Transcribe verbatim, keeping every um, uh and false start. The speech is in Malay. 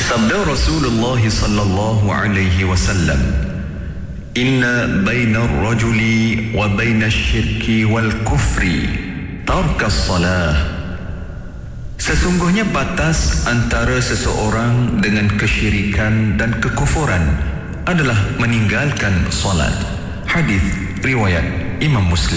Sabda Rasulullah sallallahu alaihi wasallam, "Inna baina ar-rajuli wa baina asy-syirki wal kufri tarkas salah." Sesungguhnya batas antara seseorang dengan kesyirikan dan kekufuran adalah meninggalkan solat. Hadis riwayat Imam Muslim.